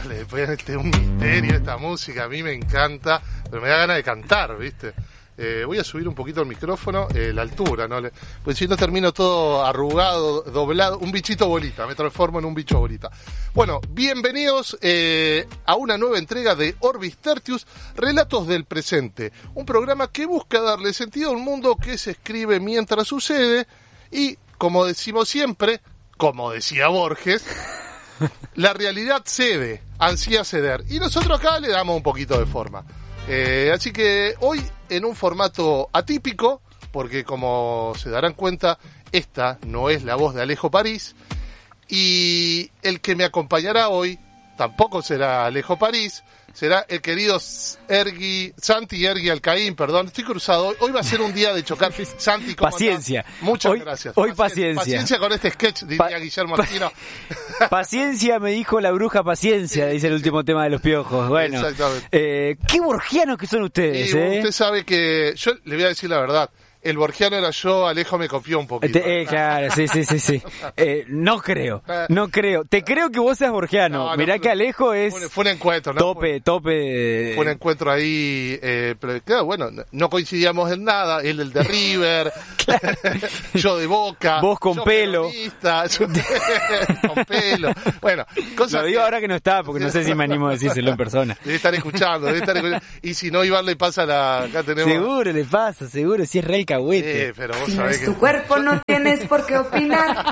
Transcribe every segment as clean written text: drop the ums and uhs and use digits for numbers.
le ponen un misterio esta música, a mí me encanta, pero me da ganas de cantar, ¿viste? Voy a subir un poquito el micrófono, la altura, ¿no? Pues si no termino todo arrugado, doblado, un bichito bolita, me transformo en un bicho bolita. Bueno, bienvenidos a una nueva entrega de Orbis Tertius, Relatos del Presente, un programa que busca darle sentido a un mundo que se escribe mientras sucede y, como decimos siempre, como decía Borges, la realidad cede, ansía ceder, y nosotros acá le damos un poquito de forma. Así que hoy en un formato atípico, porque como se darán cuenta, esta no es la voz de Alejo París, y el que me acompañará hoy tampoco será Alejo París, será el querido Santi Ergui Alcaín, perdón, estoy cruzado. Hoy va a ser un día de chocar. Santi, ¿cómo paciencia. estás? Muchas gracias. Hoy paciencia. Paciencia con este sketch, diría Guillermo Aquino. Paciencia, me dijo la bruja, paciencia, dice el último tema de Los Piojos. Bueno, exactamente. Qué borgianos que son ustedes, Usted sabe que, yo le voy a decir la verdad, el borgiano era yo, Alejo me copió un poquito. Claro, sí. No creo. Te creo que vos seas borgiano. No, Mirá que Alejo es... Fue un encuentro, ¿no? Tope. Fue un encuentro ahí, pero claro, bueno, no coincidíamos en nada. Él el de River, yo de Boca. Vos con pelo. Yo con pelo. Bueno, cosas. Lo digo ahora que no está, porque no sé si me animo a decírselo en persona. Debe estar escuchando. Y si no, Iván le pasa acá tenemos... Seguro le pasa, seguro, si es real pero vos si no sabés es tu cuerpo, no tienes por qué opinar.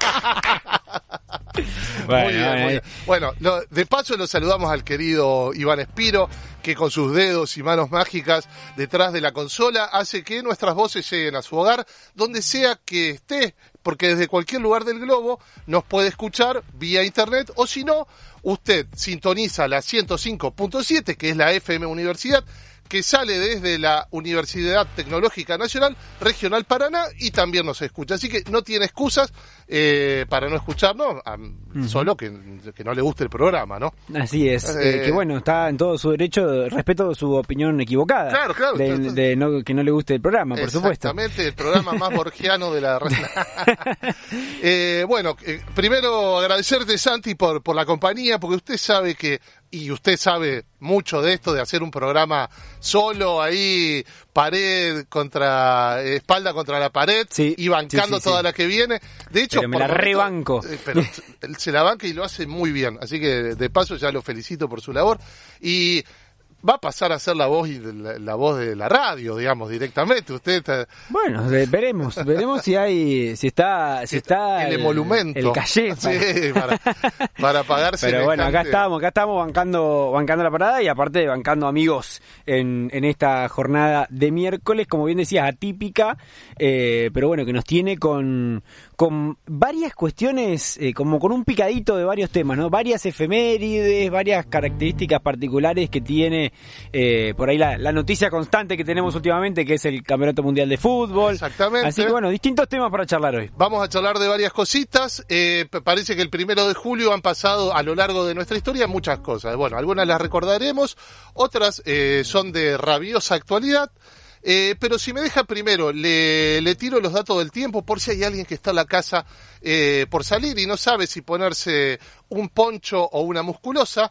Muy bien. Bueno, de paso lo saludamos al querido Iván Espiro, que con sus dedos y manos mágicas detrás de la consola hace que nuestras voces lleguen a su hogar, donde sea que esté, porque desde cualquier lugar del globo nos puede escuchar vía internet, o si no, usted sintoniza la 105.7, que es la FM Universidad, que sale desde la Universidad Tecnológica Nacional Regional Paraná y también nos escucha. Así que no tiene excusas para no escucharnos, solo que no le guste el programa, ¿no? Así es, que bueno, está en todo su derecho, respeto su opinión equivocada. Claro. Que no le guste el programa, por supuesto. Exactamente, el programa más borgiano de la red. Bueno, primero agradecerte, Santi, por la compañía, porque usted sabe que, y usted sabe mucho de esto, de hacer un programa solo ahí, espalda contra la pared, y bancando toda la que viene. De hecho, pero me la rebanco. Pero él se la banca y lo hace muy bien. Así que de paso ya lo felicito por su labor. Y va a pasar a ser la voz de la radio, digamos, directamente. Usted está... Bueno, veremos si está el emolumento, el caché para pagarse. Pero bueno, acá estamos bancando la parada y aparte bancando amigos en esta jornada de miércoles, como bien decías, atípica, pero bueno, que nos tiene con varias cuestiones, como con un picadito de varios temas, ¿no? Varias efemérides, varias características particulares que tiene por ahí la noticia constante que tenemos últimamente, que es el Campeonato Mundial de Fútbol. Exactamente. Así que bueno, distintos temas para charlar hoy. Vamos a charlar de varias cositas. Parece que el 1 de julio han pasado a lo largo de nuestra historia muchas cosas. Bueno, algunas las recordaremos, otras son de rabiosa actualidad. Pero si me deja primero, le tiro los datos del tiempo por si hay alguien que está en la casa por salir y no sabe si ponerse un poncho o una musculosa.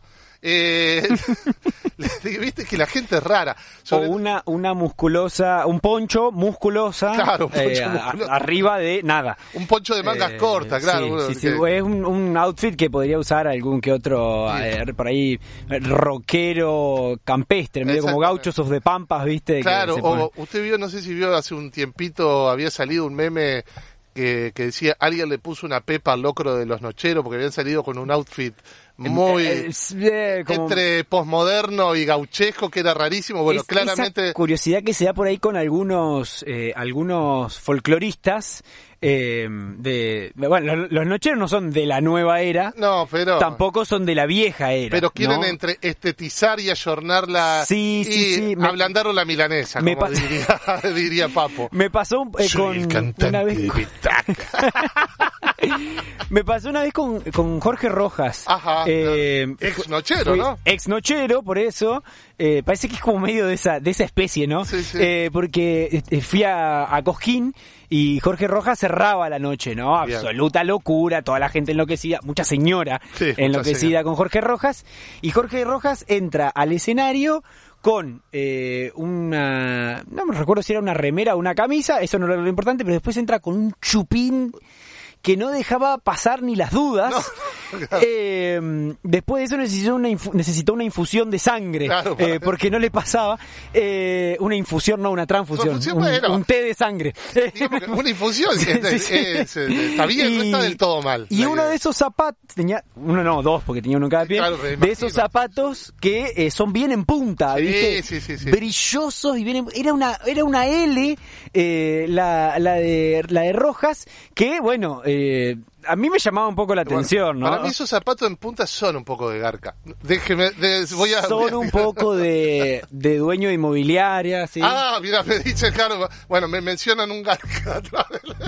Viste que la gente es rara. O una musculosa, un poncho musculosa, claro, musculoso. Arriba de nada. Un poncho de mangas cortas, claro. Sí, es un outfit que podría usar algún que otro, por ahí, rockero campestre, medio como Gauchos of the Pampas, ¿viste? Claro, usted vio, no sé si vio hace un tiempito, había salido un meme que decía, alguien le puso una pepa al locro de los nocheros porque habían salido con un outfit muy entre posmoderno y gauchesco, que era rarísimo. Bueno, claramente esa curiosidad que se da por ahí con algunos folcloristas. Bueno, los nocheros no son de la nueva era, no, pero tampoco son de la vieja era, pero quieren, ¿no?, entre estetizar y ayornarla, y ablandaron la milanesa, como diría Papo. Me pasó una vez me pasó una vez con Jorge Rojas. Ajá. Ex nochero, ¿no? Ex nochero, por eso. Parece que es como medio de esa especie, ¿no? Sí, sí. Porque fui a Cosquín y Jorge Rojas cerraba la noche, ¿no? Bien. Absoluta locura, toda la gente enloquecida, mucha señora Sí, mucha enloquecida señora. con Jorge Rojas. Y Jorge Rojas entra al escenario con una... No me recuerdo si era una remera o una camisa, eso no era lo importante, pero después entra con un chupín que no dejaba pasar ni las dudas. No, claro. Después de eso necesitó una infusión de sangre, Claro, porque no le pasaba. Una infusión, no una transfusión. Infusión, bueno. Un té de sangre. Digamos que una infusión Sí, sí. está bien, no está del todo mal. Y la uno idea. de esos zapatos, dos, porque tenía uno en cada pie, Claro, me de imagino. esos zapatos que son bien en punta, Sí, ¿viste? sí. Brillosos y bien era una L, la de Rojas, que bueno, a mí me llamaba un poco la atención, ¿no? Para mí esos zapatos en punta son un poco de garca. Son un poco de dueño de inmobiliaria, sí. Ah, mira, me dicen, claro, bueno, me mencionan un garca atrás.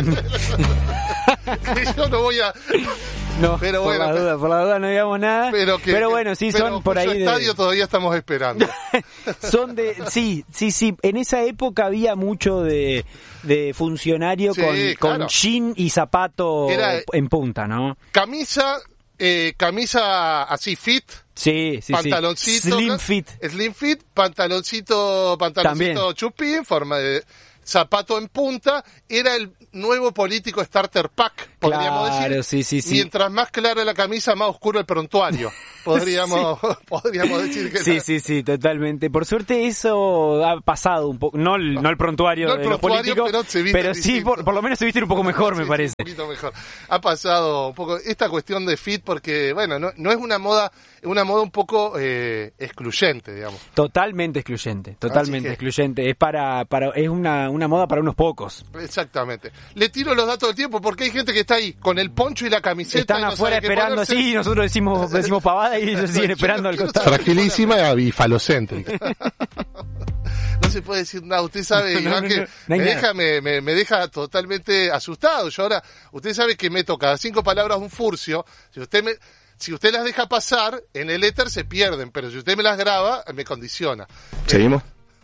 Que yo no voy a... No, pero por bueno, la duda no digamos nada. Pero bueno, sí, pero son por ahí cuyo estadio todavía estamos esperando. Son de... Sí. En esa época había mucho de funcionario Sí, con claro. jean y zapato en punta, ¿no? Camisa así fit. Sí. Pantaloncito. Slim fit. Slim fit, pantaloncito También. chupín, forma de zapato en punta. Era el nuevo político starter pack, podríamos Claro, decir. sí. Mientras más clara la camisa, más oscuro el prontuario. Podríamos decir que Sí, totalmente. Por suerte eso ha pasado un poco, no el prontuario No el de los prontuario, políticos, pero se visten sí, distinto. por lo menos se visten un poco mejor, me Sí, parece. un poquito mejor. Ha pasado un poco esta cuestión de fit porque, bueno, no es una moda un poco excluyente, digamos. Totalmente excluyente, Así que- excluyente. Es una moda para unos pocos. Exactamente. Le tiro los datos del tiempo porque hay gente que está ahí con el poncho y la camiseta. Están y no afuera sabe qué esperando ponerse. así y nosotros decimos pavada y ellos siguen Yo esperando al quiero costado. saber- Fragilísima y falocéntrica. No se puede decir nada. Usted sabe, No, Iván, no, que no hay me nada. deja totalmente asustado. Yo ahora, usted sabe que meto cada 5 palabras un furcio. Si usted las deja pasar, en el éter se pierden, pero si usted me las graba, me condiciona. ¿Seguimos?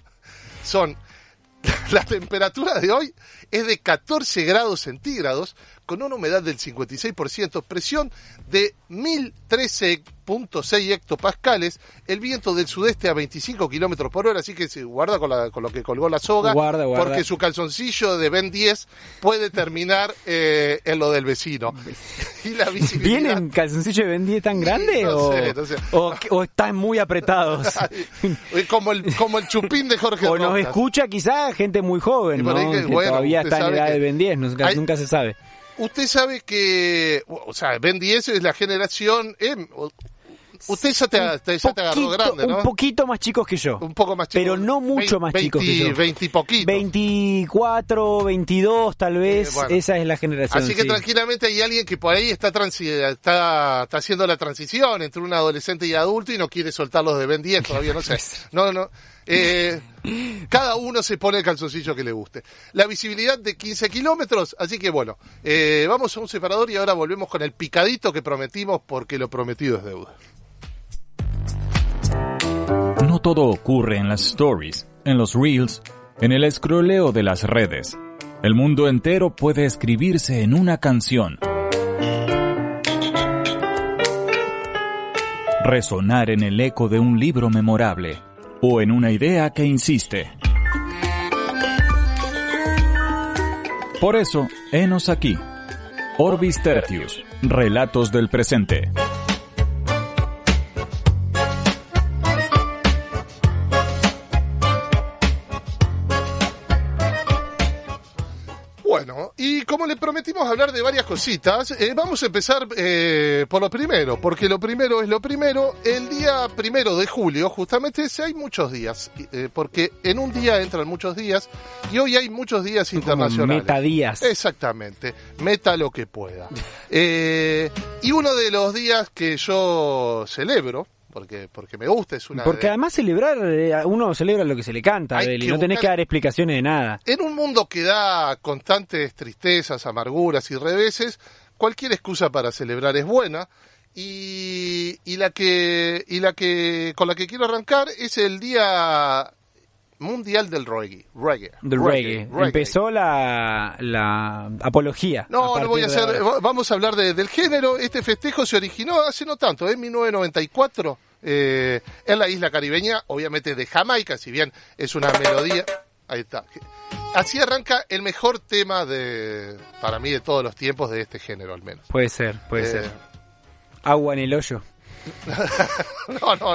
La temperatura de hoy es de 14 grados centígrados, con una humedad del 56%, presión de 1013.6 hectopascales, el viento del sudeste a 25 kilómetros por hora, así que se guarda con lo que colgó la soga, Guarda. porque su calzoncillo de Ben 10 puede terminar en lo del vecino. Y la visibilidad... ¿Vienen calzoncillos de Ben 10 tan grandes No sé. o están muy apretados? como el chupín de Jorge O nos Rojas. escucha quizá gente muy joven, Y por ahí ¿no? que, Que bueno, todavía usted está en sabe edad que de Ben 10, nunca se sabe. Usted sabe que, o sea, Ben 10 es la generación M. Usted ya te agarró grande, ¿no? Un poquito más chicos que yo. Un poco más chico. Pero no mucho más chicos que yo. 20 y poquito. 24, 22 tal vez, bueno. esa es la generación. Así que sí. tranquilamente hay alguien que por ahí está haciendo la transición entre un adolescente y adulto y no quiere soltar los de Ben 10, todavía no sé. No. Cada uno se pone el calzoncillo que le guste. La visibilidad de 15 kilómetros, así que bueno, vamos a un separador y ahora volvemos con el picadito que prometimos porque lo prometido es deuda. No todo ocurre en las stories, en los reels, en el escroleo de las redes. El mundo entero puede escribirse en una canción. Resonar en el eco de un libro memorable o en una idea que insiste. Por eso, henos aquí. Orbis Tertius, relatos del presente. Bueno, y como le prometimos hablar de varias cositas, vamos a empezar por lo primero, porque lo primero es lo primero. El día 1 de julio, justamente, hay muchos días, porque en un día entran muchos días, y hoy hay muchos días internacionales. Metadías. Exactamente, meta lo que pueda. Y uno de los días que yo celebro, porque me gusta, es una... Porque además celebrar, uno celebra lo que se le canta, Hay Beli, que no tenés buscar- que dar explicaciones de nada. En un mundo que da constantes tristezas, amarguras y reveses, cualquier excusa para celebrar es buena. Y la que con la que quiero arrancar es el Día Mundial del Reggae. Reggae. Empezó la apología. No voy a hacer. Vamos a hablar del género. Este festejo se originó hace no tanto, en 1994, en la isla caribeña, obviamente de Jamaica, si bien es una melodía. Ahí está. Así arranca el mejor tema para mí de todos los tiempos de este género, al menos. Puede ser. Agua en el hoyo. No,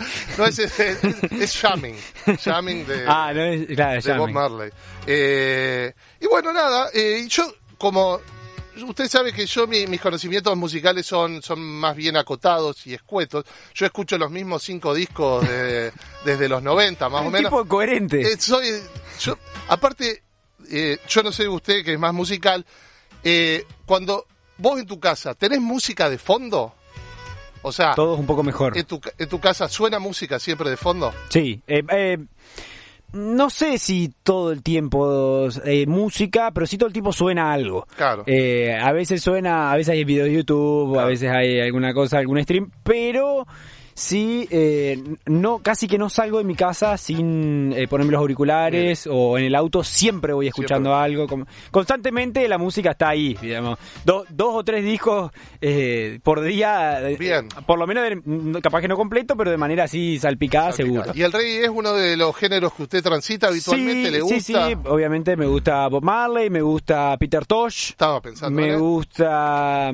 es Jamming de, no es, claro, de Bob Marley. Y bueno, nada, yo como usted sabe que yo mis conocimientos musicales son más bien acotados y escuetos. Yo escucho los mismos 5 discos desde los 90, más o menos. Un tipo coherente. Aparte, yo no sé usted que es más musical. Cuando vos en tu casa tenés música de fondo, o sea, todo es un poco mejor. ¿En tu casa suena música siempre de fondo? Sí. No sé si todo el tiempo música, pero sí todo el tiempo suena algo. Claro. A veces hay videos de YouTube, claro. A veces hay alguna cosa, algún stream, pero sí, casi que no salgo de mi casa sin ponerme los auriculares. Bien. O en el auto siempre voy escuchando algo. Constantemente la música está ahí, digamos. 2 o 3 discos por día. Bien. Por lo menos, capaz que no completo, pero de manera así salpicada, seguro. ¿Y el reggae es uno de los géneros que usted transita habitualmente? Sí, ¿Le gusta? Sí, obviamente me gusta Bob Marley, me gusta Peter Tosh. Estaba pensando. Me gusta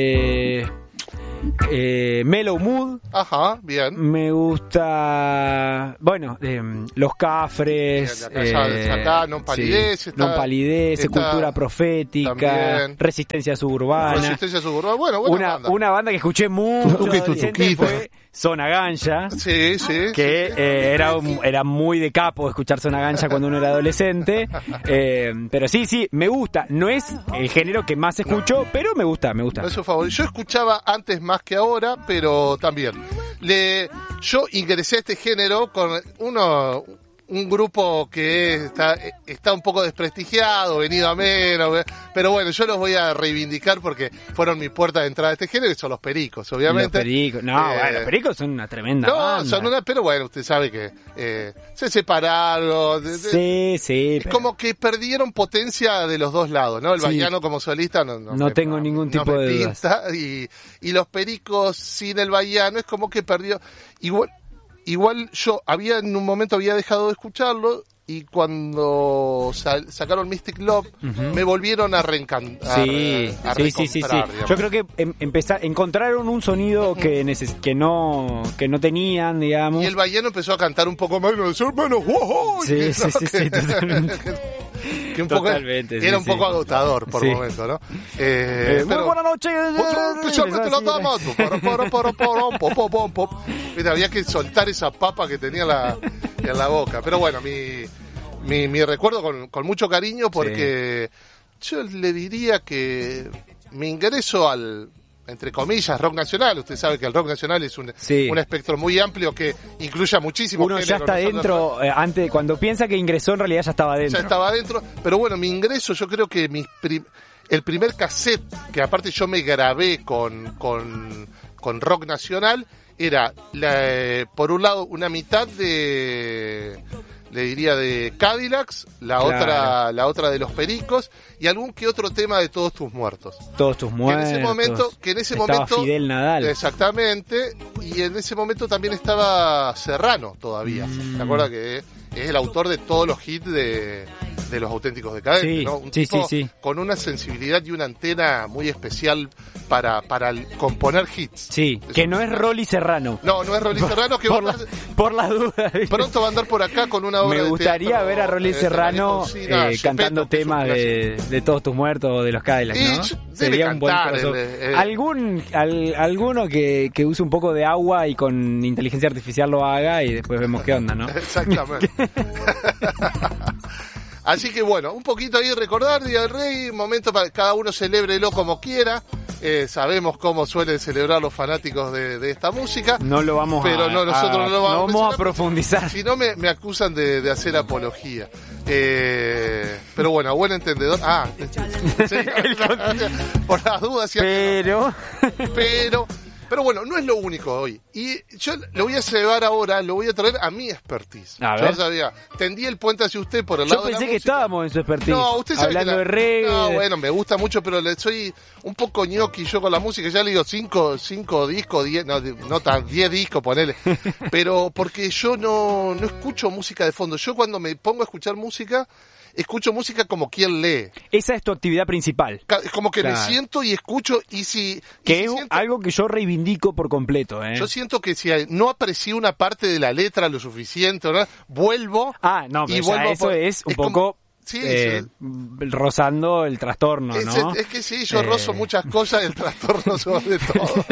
Mellow Mood. Ajá, bien. Me gusta, Los Cafres. Acá, Non Palidece. Sí. Non Palidece, Cultura Profética, también. Resistencia Suburbana. Buena una banda que escuché mucho adolescente fue Zona Ganja. Sí. Que era muy de capo escuchar Zona Ganja cuando uno era adolescente. Pero sí, me gusta. No es el género que más escucho, pero me gusta. No es su favorito. Yo escuchaba antes más que ahora, pero también. Yo ingresé a este género con un grupo que está un poco desprestigiado, venido a menos, pero bueno, yo los voy a reivindicar porque fueron mi puerta de entrada a este género, que son los Pericos, obviamente. Los Pericos, los Pericos son una tremenda banda. Pero bueno, usted sabe que se separaron. Sí. Es como que perdieron potencia de los dos lados, ¿no? El Bahiano como solista no tengo ningún tipo de dudas. Y los Pericos sin el Bahiano es como que perdió. Igual yo en un momento había dejado de escucharlo y cuando sacaron Mystic Love me volvieron a reencantar. Sí. Yo creo que encontraron un sonido que no tenían, digamos. Y el Bahiano empezó a cantar un poco menos, hermanos, wow. Sí, totalmente. Que un poco, era un poco agotador por momento, ¿no? Muy buena noche. Especialmente la dama. Había que soltar esa papa que tenía en la boca. Pero bueno, mi recuerdo con mucho cariño porque yo le diría que mi ingreso al, entre comillas, rock nacional. Usted sabe que el rock nacional es un espectro muy amplio que incluye a muchísimos géneros. Uno ya está dentro, antes, cuando piensa que ingresó, en realidad ya estaba dentro. Ya estaba dentro, pero bueno, mi ingreso, yo creo que el primer cassette, que aparte yo me grabé con rock nacional, era, por un lado, una mitad le diría de Cadillacs, la otra de los Pericos y algún que otro tema de Todos tus muertos. Todos tus muertos. Que en ese momento Fidel Nadal. Exactamente, y en ese momento también estaba Serrano todavía. ¿Se acuerda que es el autor de todos los hits de los Auténticos Decadentes, ¿no? Un tipo con una sensibilidad y una antena muy especial para componer hits. Sí, que no es Rolly Serrano. No es Rolly Serrano, que por las dudas. Pronto va a andar por acá con una obra de teatro. Me gustaría ver a Rolly Serrano cantando temas de Todos tus muertos o de los Cadillacs, ¿no? Sería un buen crossover. Alguno que use un poco de agua y con inteligencia artificial lo haga y después vemos qué onda, ¿no? Exactamente. Así que bueno, un poquito ahí recordar Día del Rey, un momento para que cada uno celébrelo como quiera. Sabemos cómo suelen celebrar los fanáticos de esta música. No lo vamos pero nosotros no lo vamos a profundizar. Si no me acusan de hacer apología. Pero bueno, a buen entendedor. Por las dudas. Pero Pero bueno, no es lo único hoy. Y yo lo voy a llevar ahora, lo voy a traer a mi expertise. A Yo ver. sabía, tendí el puente hacia usted por el Yo lado de la pensé que música. estábamos en su expertise. No, usted sabe hablando que de reggae. No, bueno, me gusta mucho, pero soy un poco ñoqui yo con la música. Ya le digo 5 discos, 10, no tan 10 discos, ponele. Pero porque yo no escucho música de fondo. Yo cuando me pongo a escuchar música, escucho música como quien lee. Esa es tu actividad principal. Como que Claro. me siento y escucho y si... Que y si es siento- algo que yo reivindico por completo, ¿eh? Yo siento que si no aprecié una parte de la letra lo suficiente, ¿no? Vuelvo Ah, no, pero y ya vuelvo eso por- es un como- poco sí, rozando el trastorno, ¿no? es que sí, yo rozo muchas cosas, el trastorno sobre todo.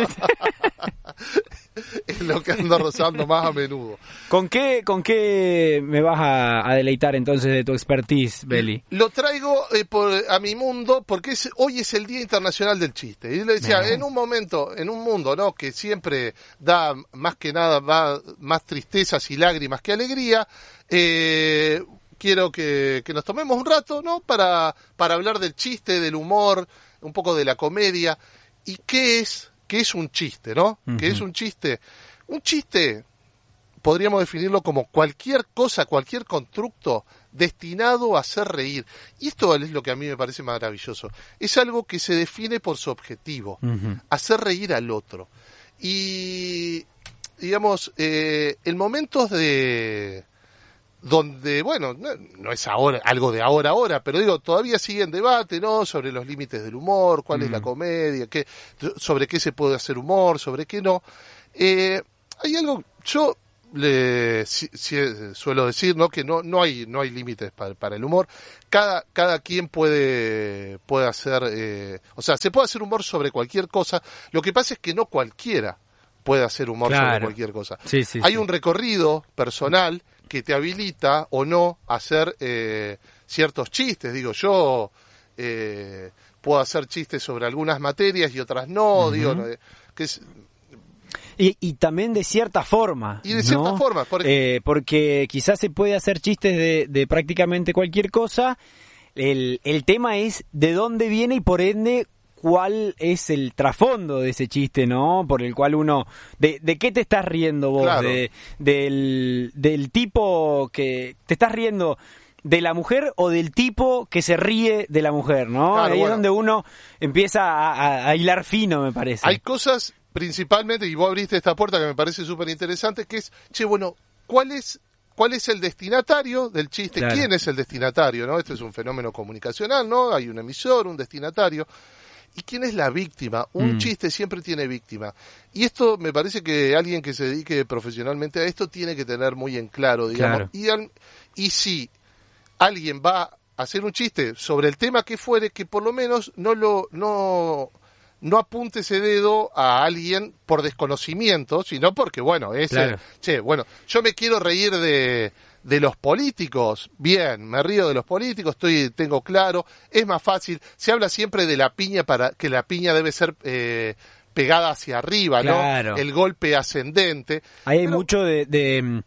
Es lo que ando rozando más a menudo. ¿Con qué me vas a deleitar entonces de tu expertise, Beli? Lo traigo a mi mundo porque hoy es el Día Internacional del Chiste. Y le decía, en un mundo, ¿no? Que siempre da más que nada más tristezas y lágrimas que alegría, quiero que nos tomemos un rato, ¿no? Para hablar del chiste, del humor, un poco de la comedia. ¿Y qué es un chiste, ¿no? Uh-huh. ¿Qué es un chiste? Un chiste podríamos definirlo como cualquier cosa, cualquier constructo destinado a hacer reír. Y esto es lo que a mí me parece maravilloso. Es algo que se define por su objetivo, hacer reír al otro. Y, digamos, en momentos donde, bueno, no es ahora, algo de ahora, pero digo, todavía sigue en debate, ¿no? Sobre los límites del humor, cuál es la comedia, sobre qué se puede hacer humor, sobre qué no. Hay algo, yo suelo decir, ¿no? Que no hay límites para el humor. Cada quien puede hacer, o sea, se puede hacer humor sobre cualquier cosa. Lo que pasa es que no cualquiera puede hacer humor sobre cualquier cosa. Sí, sí, Hay sí. un recorrido personal que te habilita o no a hacer ciertos chistes. Digo, yo puedo hacer chistes sobre algunas materias y otras no. Digo, que es, Y también de cierta forma. y de cierta ¿no? forma, porque quizás se puede hacer chistes de prácticamente cualquier cosa. El tema es de dónde viene y por ende cuál es el trasfondo de ese chiste, ¿no? Por el cual uno... ¿De qué te estás riendo vos? Claro. Del tipo que... ¿Te estás riendo de la mujer o del tipo que se ríe de la mujer, ¿no? Claro, Ahí bueno. es donde uno empieza a hilar fino, me parece. hay cosas, principalmente, y vos abriste esta puerta que me parece súper interesante, que es, bueno, ¿cuál es el destinatario del chiste? Claro. ¿Quién es el destinatario? ¿No? Este es un fenómeno comunicacional, ¿no? Hay un emisor, un destinatario. ¿Y quién es la víctima? Un chiste siempre tiene víctima. Y esto me parece que alguien que se dedique profesionalmente a esto tiene que tener muy en claro, digamos. Claro. Y si alguien va a hacer un chiste sobre el tema que fuere, que por lo menos no apunte ese dedo a alguien por desconocimiento, sino porque, bueno, Claro. bueno, yo me quiero reír de los políticos, bien, me río de los políticos, tengo claro, es más fácil, se habla siempre de la piña, para que la piña debe ser pegada hacia arriba, Claro. ¿no? El golpe ascendente. Ahí hay Pero- mucho de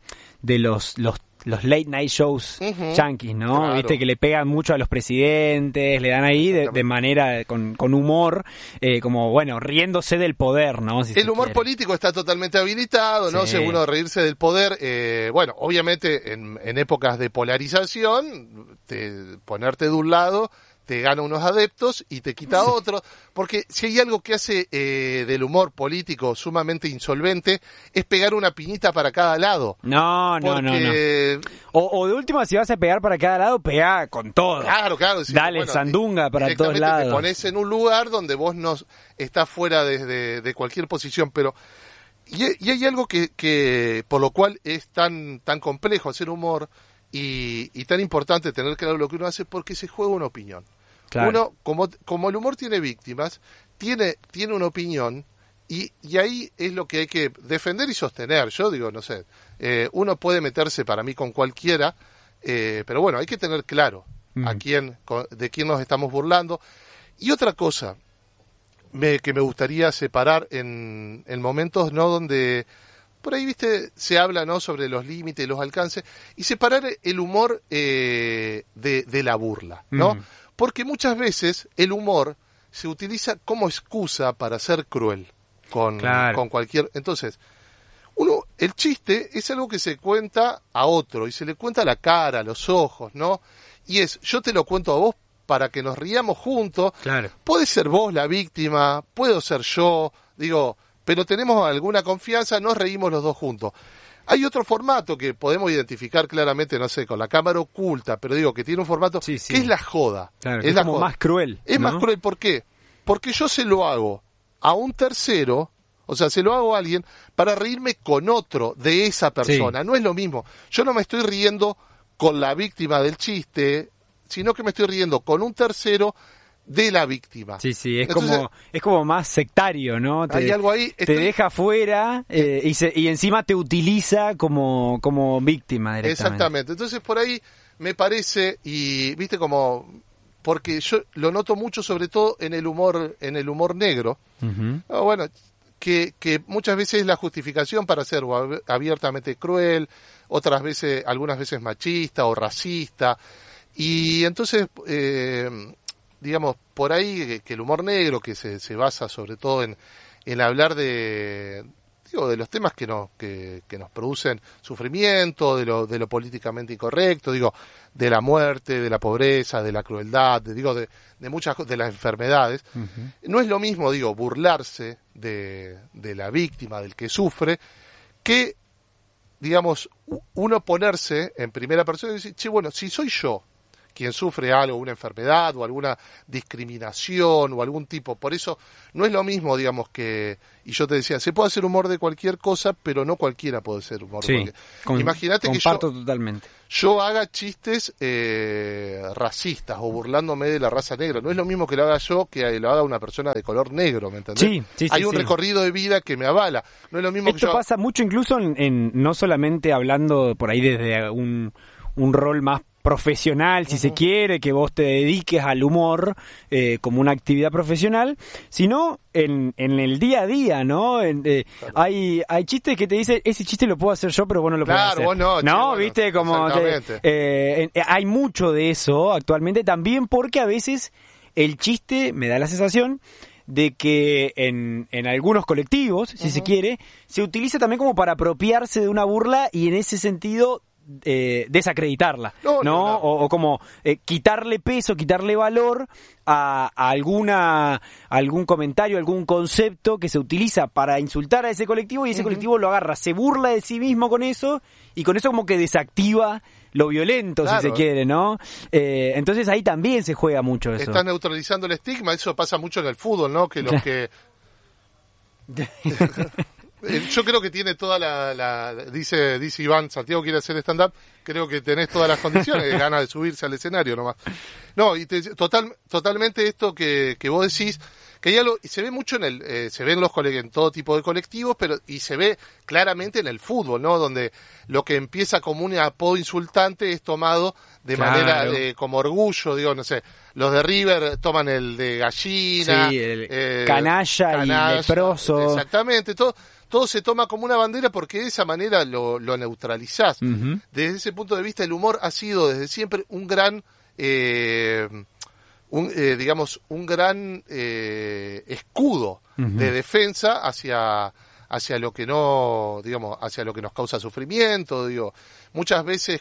los late night shows Ujú. yanquis, ¿no? Claro. Viste que le pegan mucho a los presidentes, le dan ahí de manera, con humor, como, bueno, riéndose del poder, ¿no? Si El se humor quiere. político está totalmente habilitado, ¿no? Sí. Según de reírse del poder, bueno, obviamente en épocas de polarización, ponerte de un lado te gana unos adeptos y te quita otros, porque si hay algo que hace del humor político sumamente insolvente, es pegar una piñita para cada lado. No. Porque, O de última, si vas a pegar para cada lado, pega con todo. Claro. Sí, Dale bueno, sandunga para todos directamente lados. Te pones en un lugar donde vos no estás fuera de cualquier posición, pero y hay algo que por lo cual es tan complejo hacer humor y tan importante tener claro lo que uno hace, porque se juega una opinión. Claro. Uno, como el humor tiene víctimas, tiene una opinión y ahí es lo que hay que defender y sostener. Yo digo, no sé, uno puede meterse para mí con cualquiera, pero bueno, hay que tener claro de quién nos estamos burlando. Y otra cosa que me gustaría separar en momentos, ¿no?, donde por ahí, viste, se habla, ¿no?, sobre los límites, los alcances, y separar el humor de la burla, ¿no? Porque muchas veces el humor se utiliza como excusa para ser cruel. con cualquier... Entonces, el chiste es algo que se cuenta a otro, y se le cuenta a la cara, a los ojos, ¿no? Y yo te lo cuento a vos para que nos riamos juntos. Claro. Puede ser vos la víctima, puedo ser yo, pero tenemos alguna confianza, nos reímos los dos juntos. Hay otro formato que podemos identificar claramente, no sé, con la cámara oculta, pero que tiene un formato que es la joda. Claro, es como más cruel. Es ¿no? más cruel, ¿por qué? Porque yo se lo hago a un tercero, o sea, se lo hago a alguien para reírme con otro de esa persona. Sí. No es lo mismo. Yo no me estoy riendo con la víctima del chiste, sino que me estoy riendo con un tercero de la víctima. Sí, entonces, es como más sectario, ¿no? Hay algo ahí. Te deja fuera y encima te utiliza como víctima directamente. Exactamente. Entonces por ahí me parece, y viste porque yo lo noto mucho sobre todo en el humor negro. Uh-huh. Bueno, que muchas veces es la justificación para ser abiertamente cruel, algunas veces machista o racista. Y entonces digamos, por ahí que el humor negro, que se basa sobre todo en hablar de los temas que nos producen sufrimiento, de lo políticamente incorrecto, de la muerte, de la pobreza, de la crueldad, de muchas de las enfermedades. Uh-huh. No es lo mismo, burlarse de la víctima, del que sufre, que, digamos, uno ponerse en primera persona y decir, che, bueno, si soy yo quien sufre algo, una enfermedad o alguna discriminación o algún tipo. Por eso no es lo mismo, digamos, y yo te decía, se puede hacer humor de cualquier cosa, pero no cualquiera puede ser humor de cualquier. Imagínate que totalmente. Yo haga chistes racistas o burlándome de la raza negra. No es lo mismo que lo haga yo que lo haga una persona de color negro, ¿me entendés? Sí, hay un recorrido de vida que me avala. No es lo mismo Esto pasa mucho incluso en no solamente hablando por ahí desde un rol más profesional, si se quiere, que vos te dediques al humor como una actividad profesional, sino en el día a día, ¿no? Hay chistes que te dicen, ese chiste lo puedo hacer yo, pero vos no lo podés hacer. Vos no, ¿no? ¿Viste? Como hay mucho de eso actualmente, también porque a veces el chiste me da la sensación de que en algunos colectivos, si se quiere, se utiliza también como para apropiarse de una burla y en ese sentido desacreditarla, ¿no? O como quitarle peso, quitarle valor a algún comentario, algún concepto que se utiliza para insultar a ese colectivo y ese colectivo lo agarra, se burla de sí mismo con eso y con eso como que desactiva lo violento, si se quiere, ¿no? Entonces ahí también se juega mucho eso. Estás neutralizando el estigma, eso pasa mucho en el fútbol, ¿no? Que los que... Yo creo que tiene toda dice Iván, Santiago quiere hacer stand-up, creo que tenés todas las condiciones de ganas de subirse al escenario nomás. No, y totalmente esto que vos decís, que ya se ve mucho se ve en todo tipo de colectivos, y se ve claramente en el fútbol, ¿no? Donde lo que empieza como un apodo insultante es tomado de manera como orgullo, no sé, los de River toman el de gallina, canalla y leproso. Exactamente, todo se toma como una bandera porque de esa manera lo neutralizás. Uh-huh. Desde ese punto de vista, el humor ha sido desde siempre un gran escudo de defensa hacia lo que no, hacia lo que nos causa sufrimiento. Muchas veces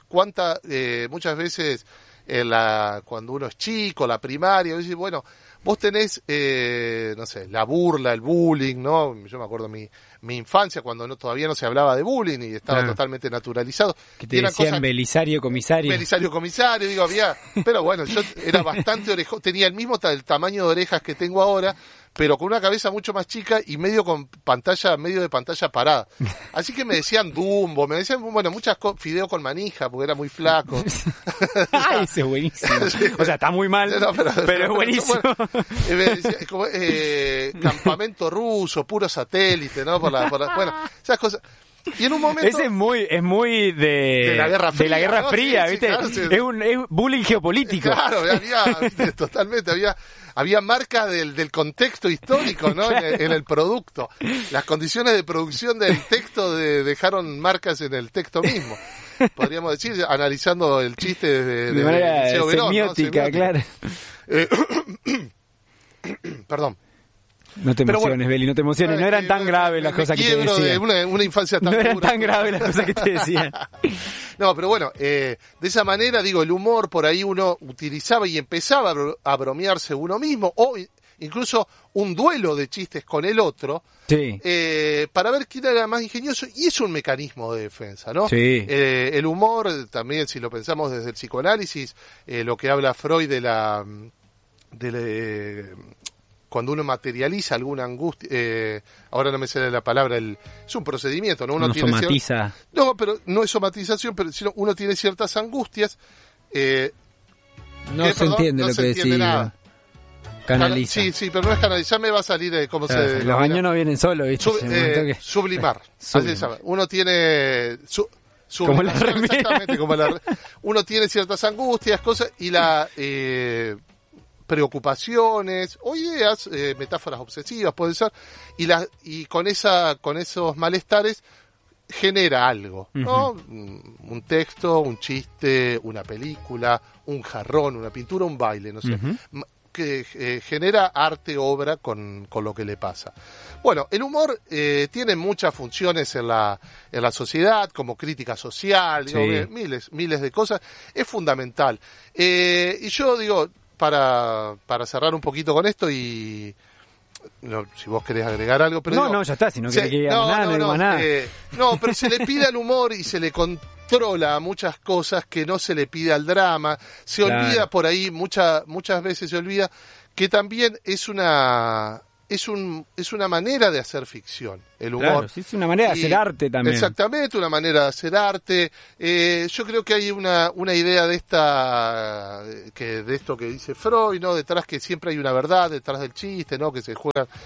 cuando uno es chico, la primaria, dice, bueno, vos tenés, no sé, la burla, el bullying, ¿no? Yo me acuerdo mi infancia cuando todavía no se hablaba de bullying y estaba totalmente naturalizado. Que te decían Belisario comisario. Belisario comisario, había... Pero bueno, yo era bastante orejón, tenía el tamaño de orejas que tengo ahora, pero con una cabeza mucho más chica y medio de pantalla parada. Así que me decían Dumbo, me decían, bueno, muchas fideo con manija, porque era muy flaco. ¡Ay, ese es buenísimo! O sea, está muy mal, pero es buenísimo. Campamento ruso, puro satélite, ¿no? Bueno, esas cosas. Y en un momento... Ese es muy de la Guerra Fría, ¿no? Fría, ¿viste? Claro, sí. Es bullying geopolítico. Claro, totalmente, había marcas del contexto histórico, ¿no? En el producto. Las condiciones de producción del texto dejaron marcas en el texto mismo. Podríamos decir, analizando el chiste de manera semiótica, ¿no? Claro. Perdón. No te Pero emociones, bueno, Beli, no te emociones. No eran tan graves las cosas que te quiebro de decían. una infancia tan No eran dura. tan graves las cosas que te decían. No, pero bueno, de esa manera, digo, el humor por ahí uno utilizaba y empezaba a bromearse uno mismo, o incluso un duelo de chistes con el otro, Sí. para ver quién era más ingenioso, y es un mecanismo de defensa, ¿no? Sí. El humor, también si lo pensamos desde el psicoanálisis, lo que habla Freud cuando uno materializa alguna angustia, ahora no me sale la palabra, es un procedimiento, ¿no? Uno somatiza. No, pero no es somatización, pero sino uno tiene ciertas angustias. No se entiende no lo se que entiende decís. nada. Canaliza. Sí, pero no es canalizar, me va a salir cómo Claro, se... los baños no vienen solos, ¿viste? Sublimar. Sublimar. Así se llama. Uno tiene... Como la remera. Exactamente, uno tiene ciertas angustias, cosas, y preocupaciones o ideas, metáforas obsesivas puede ser, y con esos malestares genera algo, ¿no? Un texto, un chiste, una película, un jarrón, una pintura, un baile, no sé, que genera arte, obra con lo que le pasa. Bueno, el humor tiene muchas funciones en la sociedad, como crítica social, Sí. digo, miles de cosas, es fundamental. Y yo digo, para cerrar un poquito con esto y... No, si vos querés agregar algo, pero No, ya está, si no querés que diga nada, no digo más nada. No, pero se le pide al humor y se le controla muchas cosas que no se le pide al drama. Se Claro. olvida por ahí, muchas veces se olvida que también es una manera de hacer ficción, el humor. Claro, sí, es una manera de hacer arte también. Exactamente, una manera de hacer arte. Yo creo que hay una idea de esto que dice Freud, ¿no? Detrás, que siempre hay una verdad detrás del chiste, ¿no? Que se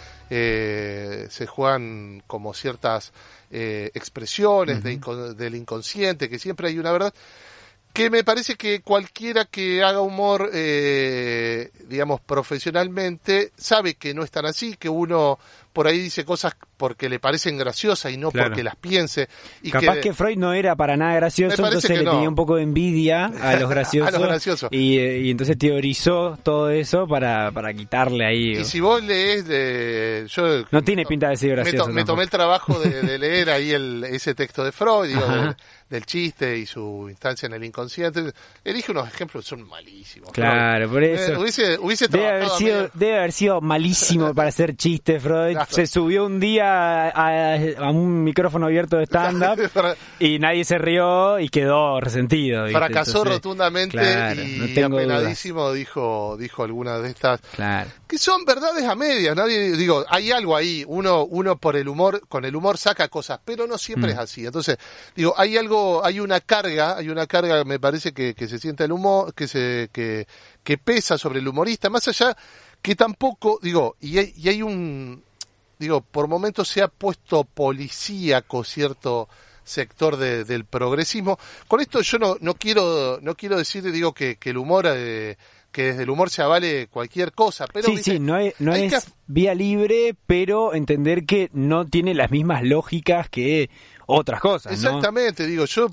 juegan como ciertas expresiones del inconsciente, que siempre hay una verdad. Que me parece que cualquiera que haga humor, digamos, profesionalmente, sabe que no es tan así, que uno por ahí dice cosas porque le parecen graciosas y no Claro. porque las piense. Y Capaz que Freud no era para nada gracioso, Me parece entonces que le no. tenía un poco de envidia a los graciosos. A los graciosos. Y entonces teorizó todo eso para quitarle ahí. Y si vos lees, yo No tiene pinta de ser gracioso. me tomé el trabajo de leer ahí ese texto de Freud, digo, Ajá. del chiste y su instancia en el inconsciente. Elige unos ejemplos que son malísimos. Claro, por eso. Hubiese trabajado Debe haber sido malísimo para hacer chistes, Freud. Claro. Se subió un día a un micrófono abierto de stand-up y nadie se rió y quedó resentido. ¿viste? Fracasó Entonces, rotundamente claro, y no tengo apenadísimo dijo algunas de estas Claro. que son verdades a medias. Digo, hay algo ahí, uno por el humor, con el humor saca cosas, pero no siempre es así. Entonces, digo, hay una carga, me parece que se siente el humor, que pesa sobre el humorista, más allá que tampoco, digo, y hay por momentos se ha puesto policíaco cierto sector del progresismo. Con esto yo no quiero decir, digo, que el humor, que desde el humor se avale cualquier cosa, pero Sí, no es vía libre, pero entender que no tiene las mismas lógicas que otras cosas, ¿no? Exactamente, digo, yo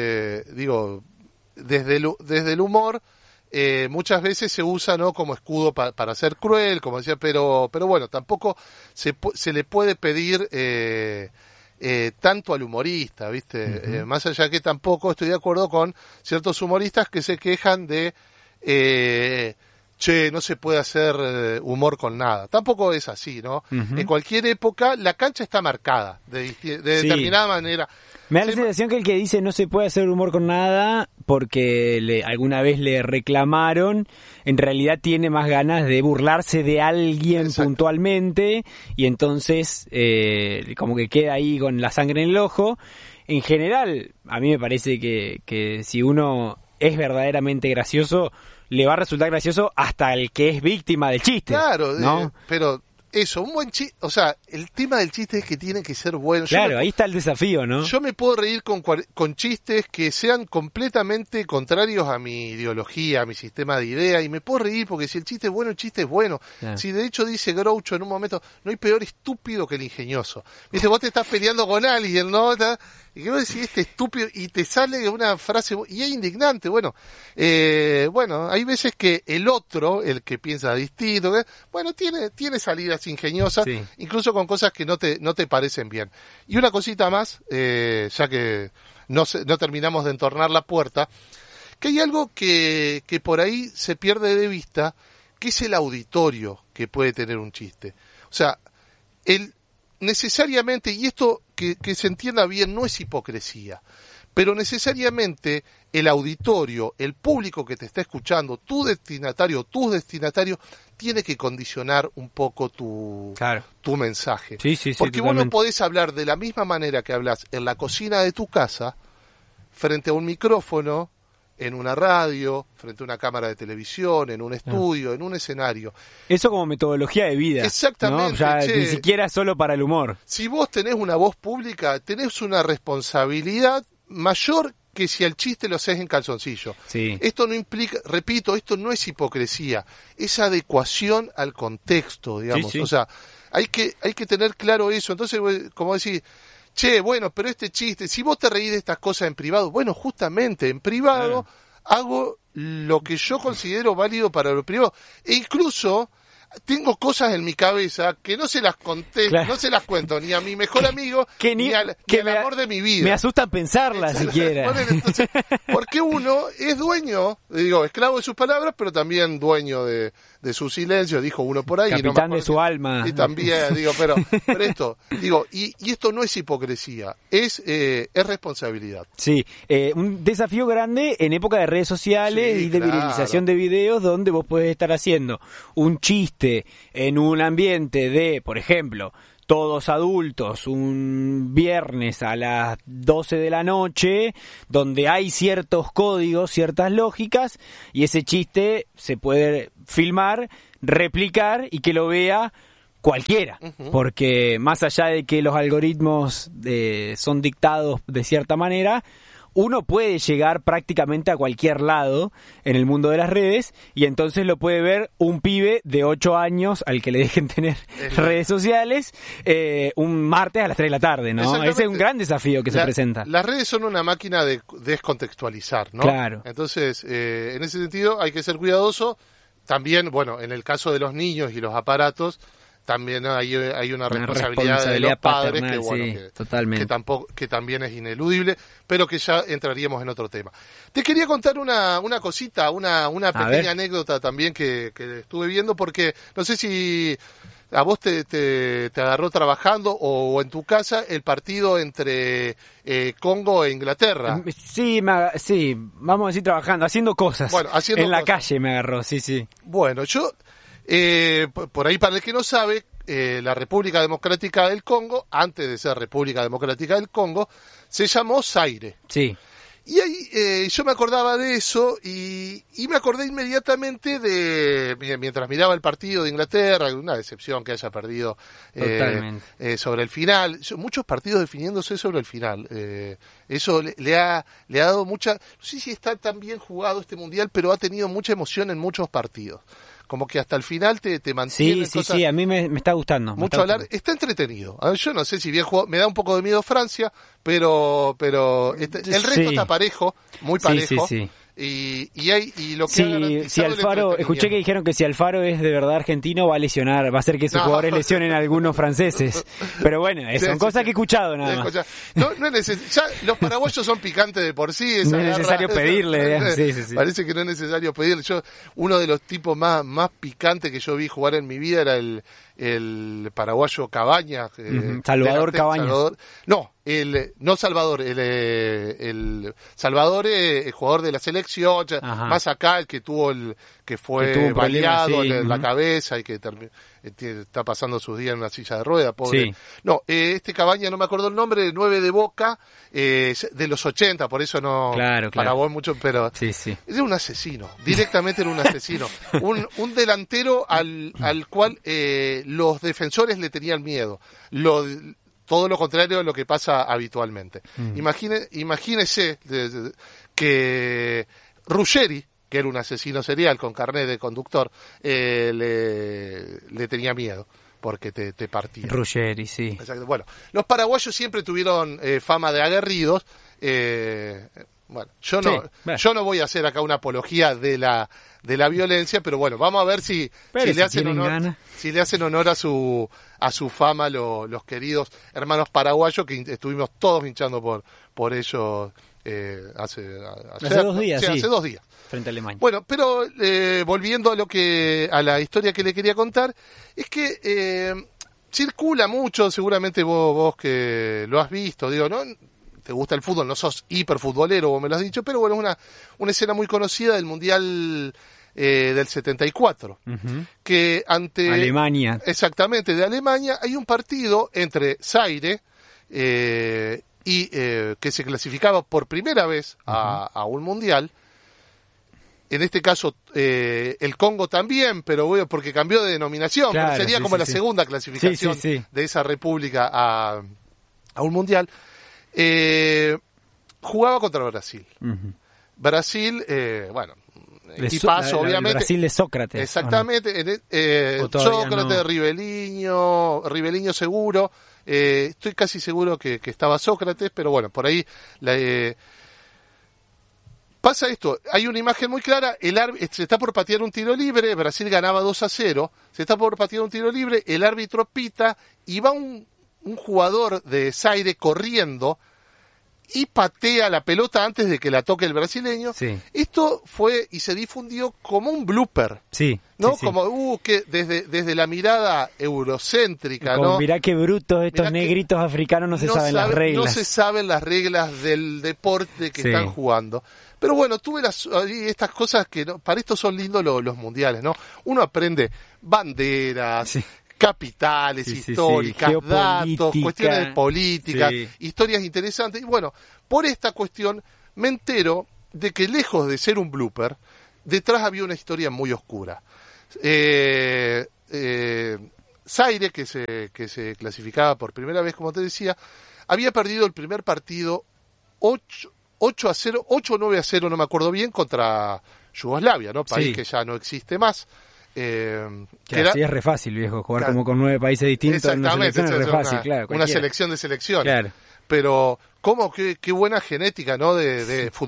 desde el humor muchas veces se usa, ¿no?, como escudo para ser cruel, como decía, pero bueno, tampoco se le puede pedir tanto al humorista, ¿viste? Más allá que tampoco estoy de acuerdo con ciertos humoristas que se quejan de no se puede hacer humor con nada. Tampoco es así, ¿no? En cualquier época la cancha está marcada de determinada manera. Me da la sensación que el que dice no se puede hacer humor con nada porque alguna vez le reclamaron, en realidad tiene más ganas de burlarse de alguien Exacto. puntualmente y entonces como que queda ahí con la sangre en el ojo. En general, a mí me parece que si uno es verdaderamente gracioso, le va a resultar gracioso hasta el que es víctima del chiste. Claro, ¿no? pero eso, un buen chiste, o sea, el tema del chiste es que tiene que ser bueno. Claro, ahí está el desafío, ¿no? Yo me puedo reír con chistes que sean completamente contrarios a mi ideología, a mi sistema de ideas, y me puedo reír porque si el chiste es bueno, el chiste es bueno. Claro. Si de hecho dice Groucho en un momento, no hay peor estúpido que el ingenioso. Viste, vos te estás peleando con alguien, ¿no? Y que vos decís este estúpido, y te sale una frase, y es indignante. Bueno, hay veces que el otro, el que piensa distinto, bueno, tiene salidas ingeniosas, Sí. incluso con cosas que no te parecen bien. Y una cosita más, ya que no terminamos de entornar la puerta, que hay algo que por ahí se pierde de vista, que es el auditorio que puede tener un chiste. O sea, necesariamente, y esto que se entienda bien, no es hipocresía, pero necesariamente el auditorio, el público que te está escuchando, tus destinatarios, tiene que condicionar un poco tu mensaje. Sí, porque vos totalmente. no podés hablar de la misma manera que hablas en la cocina de tu casa, frente a un micrófono, en una radio, frente a una cámara de televisión, en un estudio, en un escenario. Eso como metodología de vida. Exactamente, ¿no? Ya che. ni siquiera solo para el humor. Si vos tenés una voz pública, tenés una responsabilidad mayor que si el chiste lo haces en calzoncillo. Sí. Esto no implica, repito, esto no es hipocresía, es adecuación al contexto, digamos. Sí. O sea, hay que tener claro eso. Entonces, como decir, che, bueno, pero este chiste, si vos te reís de estas cosas en privado, bueno, justamente en privado hago lo que yo considero válido para lo privado. E incluso tengo cosas en mi cabeza que no se las conté, Claro. no se las cuento ni a mi mejor amigo, ni al amor de mi vida. Me asusta pensarla siquiera. Entonces, porque uno es dueño, esclavo de sus palabras, pero también dueño de su silencio, dijo uno por ahí. Capitán de su alma. Y también, pero esto, y esto no es hipocresía, es responsabilidad. Sí, un desafío grande en época de redes sociales Sí, y de claro. viralización de videos donde vos podés estar haciendo un chiste en un ambiente de, por ejemplo, todos adultos, un viernes a las 12 de la noche, donde hay ciertos códigos, ciertas lógicas, y ese chiste se puede filmar, replicar y que lo vea cualquiera, porque más allá de que los algoritmos son dictados de cierta manera, uno puede llegar prácticamente a cualquier lado en el mundo de las redes y entonces lo puede ver un pibe de 8 años al que le dejen tener redes sociales un martes a las 3 de la tarde, ¿no? Exactamente. Ese es un gran desafío que se presenta. Las redes son una máquina de descontextualizar, ¿no? Claro. Entonces, en ese sentido hay que ser cuidadoso. También, bueno, en el caso de los niños y los aparatos, también hay una responsabilidad de los padres paternal, que, bueno, sí, totalmente. que también es ineludible, pero que ya entraríamos en otro tema. Te quería contar una cosita, una pequeña anécdota también que estuve viendo, porque no sé si a vos te agarró trabajando o en tu casa el partido entre Congo e Inglaterra. Sí, vamos a decir trabajando, haciendo cosas. Bueno, haciendo en la cosas. calle me agarró, sí. Bueno, yo, por ahí para el que no sabe, la República Democrática del Congo, antes de ser República Democrática del Congo, se llamó Zaire. Sí. Y ahí yo me acordaba de eso y me acordé inmediatamente mientras miraba el partido de Inglaterra, una decepción que haya perdido sobre el final. Muchos partidos definiéndose sobre el final. Eso le ha dado mucha... No sé si está tan bien jugado este mundial, pero ha tenido mucha emoción en muchos partidos. Como que hasta el final te mantiene. Sí, a mí me está gustando. Mucho hablar, está entretenido. A ver, yo no sé si bien jugado, me da un poco de miedo Francia, pero el resto está parejo, muy parejo. Sí. Y lo que si Alfaro, escuché que dijeron que si Alfaro es de verdad argentino va a lesionar, va a hacer que sus jugadores lesionen a algunos franceses. Pero bueno, son cosas que he escuchado nada más. No es necesario, ya los paraguayos son picantes de por sí. No es necesario pedirle. Sí. Parece que no es necesario pedirle. Uno de los tipos más picantes que yo vi jugar en mi vida era el paraguayo Cabañas. Salvador Cabañas. Salvador, el Salvador el jugador de la selección, más acá el que fue baleado en la cabeza y que está pasando sus días en una silla de ruedas, pobre. Sí. No, este Cabañas, no me acuerdo el nombre, 9 de Boca, de los 80, por eso no para vos mucho, pero era un asesino, directamente era un asesino, un delantero al cual los defensores le tenían miedo. Todo lo contrario de lo que pasa habitualmente. Imagínese que Ruggeri, que era un asesino serial con carnet de conductor, le tenía miedo porque te partía. Ruggeri, sí. Exacto. Bueno, los paraguayos siempre tuvieron fama de aguerridos. Bueno, yo no voy a hacer acá una apología de la violencia, pero bueno, vamos a ver si le hacen honor a su fama los queridos hermanos paraguayos, que estuvimos todos hinchando por ellos hace 2 días, sí. Hace 2 días. Frente a Alemania. Bueno, pero volviendo a la historia que le quería contar, es que circula mucho, seguramente vos que lo has visto, digo, ¿no? Te gusta el fútbol, no sos hiperfutbolero, vos me lo has dicho, pero bueno, es una escena muy conocida del Mundial del 74, que ante Alemania. Exactamente, de Alemania, hay un partido entre Zaire y que se clasificaba por primera vez a un Mundial. En este caso, el Congo también, pero bueno, porque cambió de denominación, claro, pero sería como la segunda clasificación de esa república a un Mundial. Jugaba contra Brasil. Brasil, bueno, equipazo, obviamente. Brasil de Sócrates. Exactamente. Sócrates, no. Riveliño seguro. Estoy casi seguro que estaba Sócrates, pero bueno, por ahí pasa esto. Hay una imagen muy clara. Se está por patear un tiro libre. Brasil ganaba 2-0. Se está por patear un tiro libre. El árbitro pita y va un jugador de Zaire corriendo y patea la pelota antes de que la toque el brasileño. Sí. Esto fue y se difundió como un blooper. Sí. ¿No? Sí, sí. Como que desde la mirada eurocéntrica, como, ¿no? Mirá qué brutos estos Mirá negritos africanos, no saben las reglas. No se saben las reglas del deporte que están jugando. Pero bueno, tuve estas cosas que para esto son lindos los mundiales, ¿no? Uno aprende banderas, capitales históricas, datos, cuestiones de política, historias interesantes. Y bueno, por esta cuestión me entero de que lejos de ser un blooper, detrás había una historia muy oscura. Zaire, que se clasificaba por primera vez, como te decía, había perdido el primer partido 8-0, 8-9-0, no me acuerdo bien, contra Yugoslavia, ¿no? País que ya no existe más. Así es re fácil, viejo, jugar como con 9 países distintos en una selección es re fácil, claro. Una selección de selecciones. Claro. Pero, qué buena genética, ¿no? De